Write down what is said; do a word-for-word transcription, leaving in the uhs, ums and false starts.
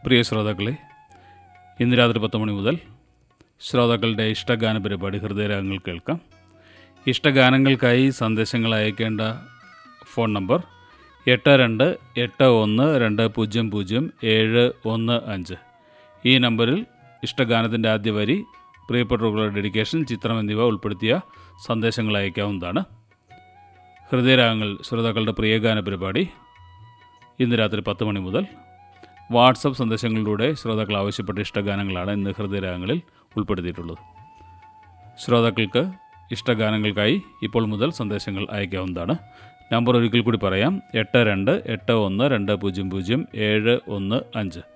പ്രിയ ശ്രോതാക്കളെ, ഇന്ന് രാത്രി പത്ത് മണി മുതൽ ശ്രോതാക്കളുടെ ഇഷ്ടഗാന പരിപാടി ഹൃദയരാഗങ്ങൾ കേൾക്കാം. ഇഷ്ടഗാനങ്ങൾക്കായി സന്ദേശങ്ങൾ അയക്കേണ്ട ഫോൺ നമ്പർ എട്ട് രണ്ട് എട്ട് ഒന്ന് രണ്ട് പൂജ്യം പൂജ്യം ഏഴ് ഒന്ന് അഞ്ച്. ഈ നമ്പറിൽ ഇഷ്ടഗാനത്തിൻ്റെ ആദ്യ വരി, പ്രിയപ്പെട്ടവരുടെ ഡെഡിക്കേഷൻ, ചിത്രം എന്നിവ ഉൾപ്പെടുത്തിയ സന്ദേശങ്ങൾ അയക്കാവുന്നതാണ്. ഹൃദയരാഗങ്ങൾ ശ്രോതാക്കളുടെ പ്രിയഗാന പരിപാടി ഇന്ന് രാത്രി പത്ത് മണി മുതൽ വാട്സപ്പ് സന്ദേശങ്ങളിലൂടെ ശ്രോതാക്കൾ ആവശ്യപ്പെട്ട ഇഷ്ടഗാനങ്ങളാണ് ഇന്ന് ഹൃദയരാഗങ്ങളിൽ ഉൾപ്പെടുത്തിയിട്ടുള്ളത്. ശ്രോതാക്കൾക്ക് ഇഷ്ടഗാനങ്ങൾക്കായി ഇപ്പോൾ മുതൽ സന്ദേശങ്ങൾ അയക്കാവുന്നതാണ്. നമ്പർ ഒരിക്കൽ കൂടി പറയാം: എട്ട് രണ്ട് എട്ട് ഒന്ന് രണ്ട് പൂജ്യം പൂജ്യം ഏഴ് ഒന്ന് അഞ്ച്.